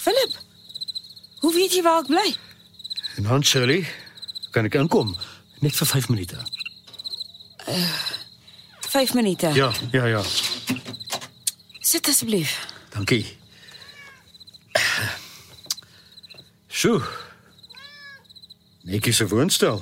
Philip, hoe weet jy waar ek bly? En dan, Shirley, kan ek inkom? Net vir 5 minute. 5 minute. Ja. Sit asseblief. Dankie. Sjoe. Netjie se woonstel.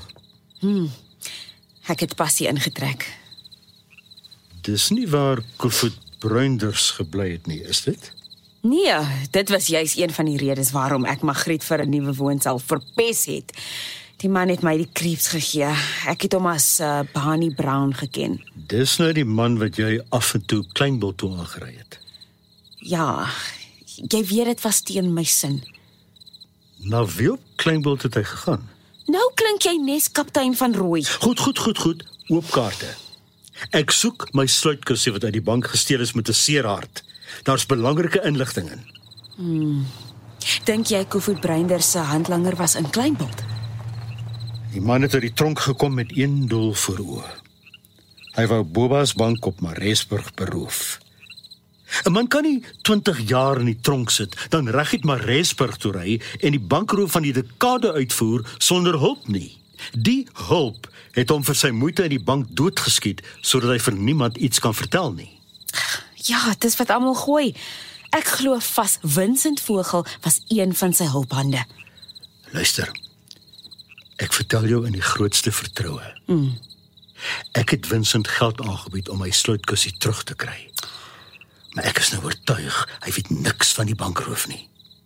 Ek het passie ingetrek. Dis nie waar Koevoet Bruinders gebly het nie, is dit? Nee, dit was juis een van die redes waarom ek Magriet vir 'n nuwe woonstel verpes het. Die man het my die creeps gegee. Ek het hom as Barney Brown geken. Dis nou die man wat jy af en toe Kleinbult toe aangery het. Ja, jy weet dit was teen my sin. Na wie op Kleinbult het hy gegaan? Nou klink jy nes kaptein van Rooi. Goed. Oop kaarte. Ek soek my sluitkussie wat uit die bank gesteel is met 'n seer hart. Daar's belangrike inligting in. Dink jy Koevoet Bruinders se handlanger was in Kleinbult? Die man het uit die tronk gekom met een doel voor oë. Hy wou Boba's bank op Maresburg beroof. 'n Man kan nie 20 jaar in die tronk sit, dan reguit Maresburg toe ry en die bankroof van die dekade uitvoer sonder hulp nie. Die hulp het hom vir sy moeite in die bank doodgeskiet, sodat hy vir niemand iets kan vertel nie. Ja, dis wat almal gooi. Ek glo vas Vincent Vogel was een van sy hulphande. Luister, ek vertel jou in die grootste vertroue. Ek het Vincent geld aangebied om my sluitkussie terug te kry. Maar ek is nou oortuig, hy weet niks van die bankroof nie.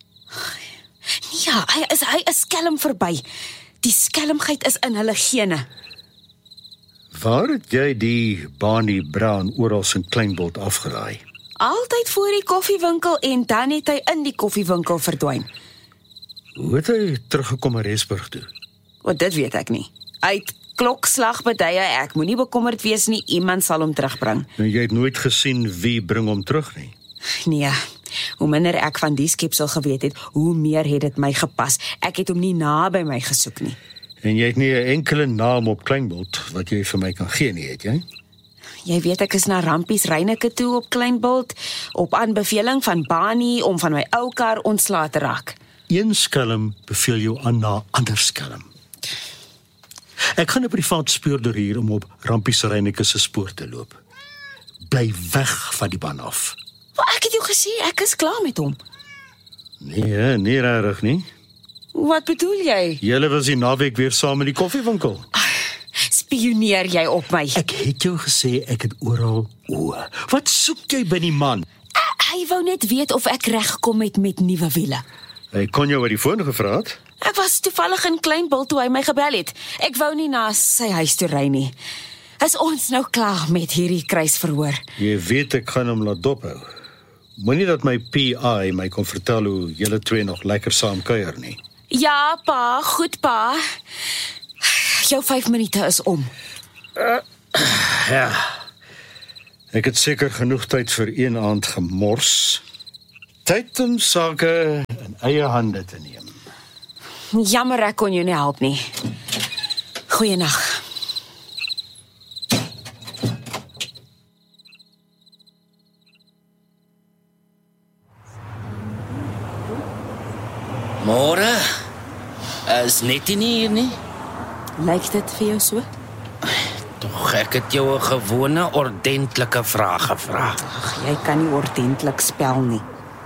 Ja, hy is skelm verby. Die skelmheid is in hulle gene. Waar het jy die Barney Brown oral in Kleinbult afgelaai? Altyd voor die koffiewinkel en dan het hy in die koffiewinkel verdwyn. Hoe het hy teruggekom na Maresburg toe? Want dit weet ek nie. Uit klokslag bedye, ek moenie bekommerd wees nie, iemand sal hom terugbring. Nou, jy het nooit gesien wie bring hom terug nie. Nee, hoe minder ek van die skepsel geweet het, hoe meer het dit my gepas. Ek het hom nie naby my gesoek nie. En jy het nie 'n enkele naam op Kleinbult wat jy vir my kan gee nie, het jy? Jy weet ek is na Rampies Reineke toe op Kleinbult, op aanbeveling van Barney om van my ou kar ontslae te raak. Een skelm beveel jou aan na ander skelm. Ek gaan 'n privaat speurder hier om op Rampies Reineke se spoor te loop. Bly weg van die baan af. Maar ek het jou gesê, ek is klaar met hom. Nee, nie regtig nie. Wat bedoel jy? Julle was die naweek weer saam in die koffiewinkel. Spioneer jy op my? Ek het jou gesê ek het oral oë. Wat soek jy by die man? Hy wou net weet of ek reg gekom het met nuwe wiele. Hy kon jou oor die foon gevra het. Ek was toevallig in Kleinbult toe hy my gebel het. Ek wou nie na sy huis toe ry nie. Is ons nou klaar met hierdie kruisverhoor? Jy weet ek gaan hom laat dophou. Moenie dat my PI my kon vertel hoe julle twee nog lekker saam kuier nie. Ja, pa, goed pa. Jou 5 minute is om. Ja. Ek het seker genoeg tyd vir een aand gemors. Tyd om sake in eie hande te neem. Jammer ek kon jou nie help nie. Goeienag. Môre, is net nie hier nie? Lyk dit vir jou so? Tog, ek het jou 'n gewone, ordentlike vraag gevra. Ag, jy kan nie ordentlik spel nie.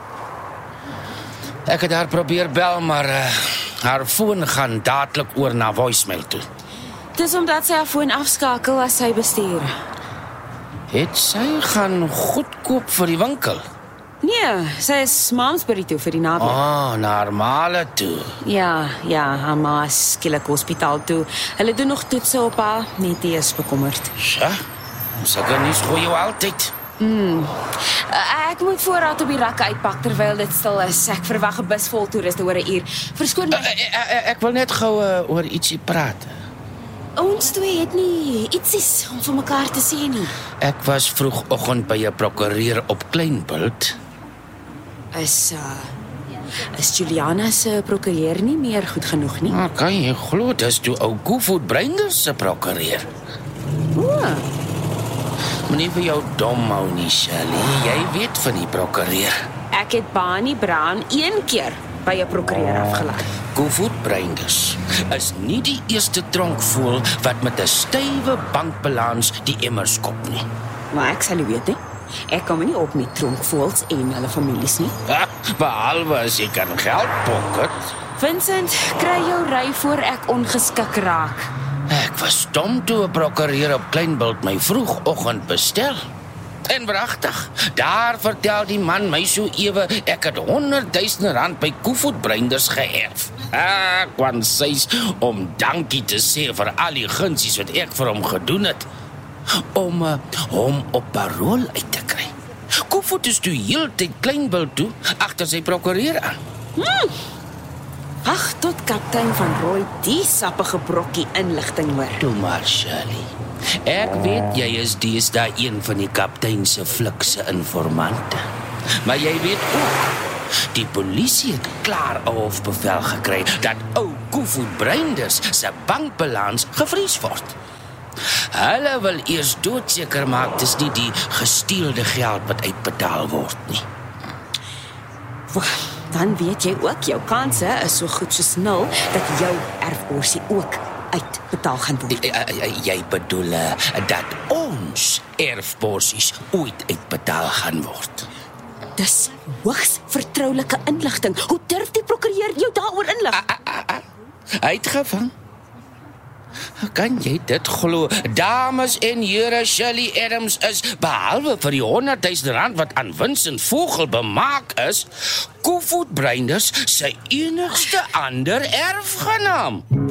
Ek het haar probeer bel, maar haar foon gaan dadelik oor na voicemail toe. Dis omdat sy haar foon afskakel as sy bestuur. Het sy gaan goedkoop vir die winkel? Nee, sy is Malmesbury toe vir die naweek. Na haar maale toe. Ja, haar ma is skielik hospitaal toe. Hulle doen nog toetse op haar, net die is bekommerd. Sja, sulke nuus gooi jou altyd. Ek moet voorraad op die rakke uitpak terwyl dit stil is. Ek verwag 'n bus vol toeriste oor 'n uur. Verskoon my. Ek wil net gou oor ietsie praat. Ons twee het nie ietsies om vir mekaar te sê nie. Ek was vroegoggend by 'n prokureur op Kleinbult. Is Juliana se prokureur nie meer goed genoeg nie? Maar kan jy glo, dis toe ou Koevoet Bruinders se prokureur. Moenie vir jou dom hou nie, Shirley. Jy weet van die prokureur. Ek het Bani Brown 1 keer by 'n prokureur afgelaai. Koevoet Breinders is nie die eerste tronkvoël wat met 'n stywe bankbalans die emmer skop nie. Maar ek sal nie weet nie. Ek kom nie op met tronkvoëls en hulle families nie. Behalwe as jy kan geld pocket. Vincent, kry jou ry voor ek ongeskik raak. Ek was stom toe 'n prokureur op Kleinbult my vroegoggend bestel. En wragtig, daar vertel die man my so ewe ek het 100 000 rand by Koevoet Breinders geërf. Kwam sês om dankie te sê vir al die gunsies wat ek vir hom gedoen het. Om hom op parol uit te kry. Koevoet is toe heeltyd Kleinbult toe, agter sy prokureur aan. Wag tot kaptein van Rooi die sappige brokkie inligting hoor. Toe maar, Shirley. Ek weet jy is deesdae een van die kaptein se flikse informante. Maar jy weet ook, die polisie het klaar 'n hofbevel gekry dat ou Koevoet Breinders se bankbalans gevries word. Hulle wil eers doodseker maak dis nie die gesteelde geld wat uitbetaal word nie. Dan weet jy ook, jou kanse is so goed soos 0 dat jou erfborsie ook uitbetaal gaan word. Jy bedoel dat ons erfborsies ooit uitbetaal gaan word. Dis hoogs vertroulike inligting. Hoe durf die prokureur jou daaroor inlig? Uitgevang? Kan jy dit glo? Dames en here, Shirley Adams is, behalwe vir die 100 000 rand wat aan Vincent Vogel bemaak is, Koevoet Breinders sy enigste ander erfgenaam.